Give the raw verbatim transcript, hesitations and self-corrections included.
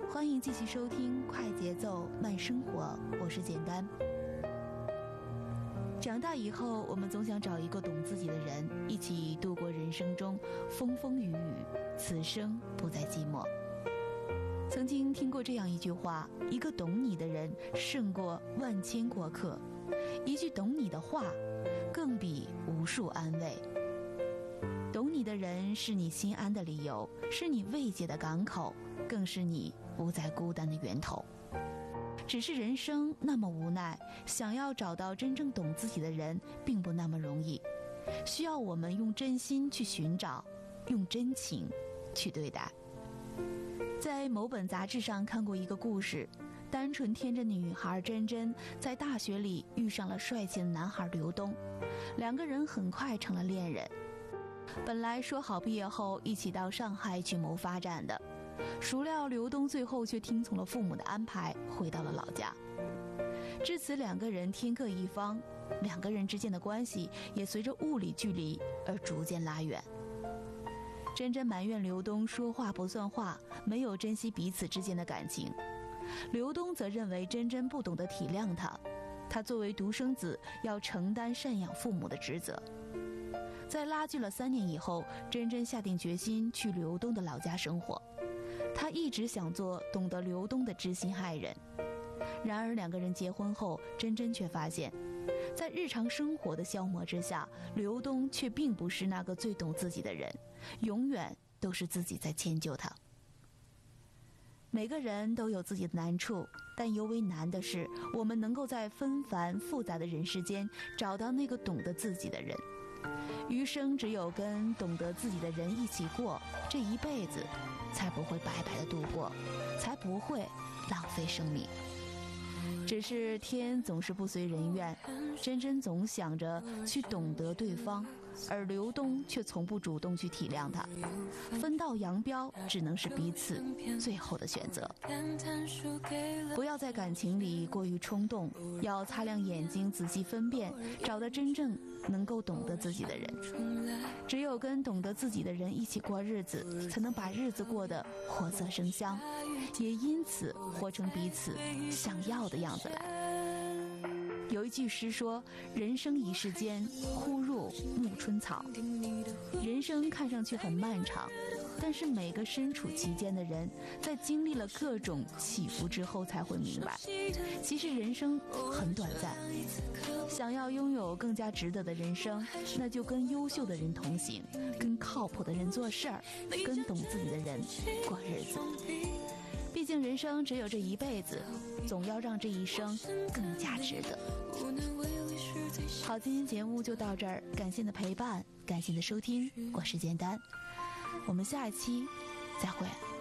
欢迎继续收听快节奏慢生活，我是简单。长大以后，我们总想找一个懂自己的人，一起度过人生中风风雨雨，此生不再寂寞。曾经听过这样一句话，一个懂你的人胜过万千过客，一句懂你的话更比无数安慰。懂你的人是你心安的理由，是你慰藉的港口，更是你不再孤单的源头。只是人生那么无奈，想要找到真正懂自己的人并不那么容易，需要我们用真心去寻找，用真情去对待。在某本杂志上看过一个故事，单纯天真的女孩珍珍在大学里遇上了帅气的男孩刘东，两个人很快成了恋人。本来说好毕业后一起到上海去谋发展的，孰料刘东最后却听从了父母的安排，回到了老家。至此两个人天各一方，两个人之间的关系也随着物理距离而逐渐拉远。珍珍埋怨刘东说话不算话，没有珍惜彼此之间的感情。刘东则认为珍珍不懂得体谅他，他作为独生子要承担赡养父母的职责。在拉锯了三年以后，珍珍下定决心去刘东的老家生活。她一直想做懂得刘东的知心爱人。然而两个人结婚后，珍珍却发现，在日常生活的消磨之下，刘东却并不是那个最懂自己的人，永远都是自己在迁就他。每个人都有自己的难处，但尤为难的是，我们能够在纷繁复杂的人世间找到那个懂得自己的人。余生只有跟懂得自己的人一起过，这一辈子才不会白白的度过，才不会浪费生命。只是天总是不随人愿，珍珍总想着去懂得对方，而刘东却从不主动去体谅他。分道扬镳只能是彼此最后的选择。不要在感情里过于冲动，要擦亮眼睛仔细分辨，找到真正能够懂得自己的人。只有跟懂得自己的人一起过日子，才能把日子过得活色生香，也因此活成彼此想要的样子来。有一句诗说，人生一世间，忽入暮春草。人生看上去很漫长，但是每个身处其间的人，在经历了各种起伏之后才会明白，其实人生很短暂。想要拥有更加值得的人生，那就跟优秀的人同行，跟靠谱的人做事儿，跟懂自己的人过日子。毕竟人生只有这一辈子，总要让这一生更加值得。好，今天节目就到这儿，感谢你的陪伴，感谢你的收听，我是简单，我们下一期再会。